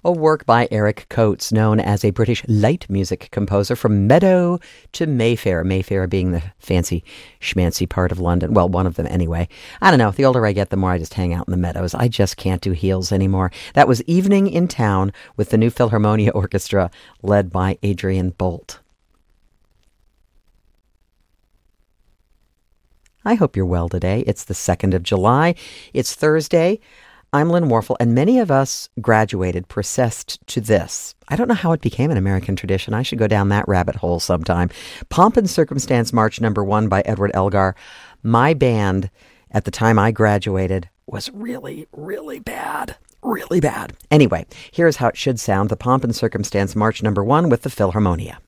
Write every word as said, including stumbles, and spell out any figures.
a work by Eric Coates, known as a British light music composer from Meadow to Mayfair, Mayfair being the fancy schmancy part of London. Well, one of them anyway. I don't know. The older I get, the more I just hang out in the meadows. I just can't do heels anymore. That was Evening in Town with the New Philharmonia Orchestra, led by Adrian Bolt. I hope you're well today. It's the second of July. It's Thursday. I'm Lynn Warfel, and many of us graduated processed to this. I don't know how it became an American tradition. I should go down that rabbit hole sometime. Pomp and Circumstance March Number One by Edward Elgar. My band, at the time I graduated, was really, really bad. Really bad. Anyway, here's how it should sound. The Pomp and Circumstance March Number One with the Philharmonia.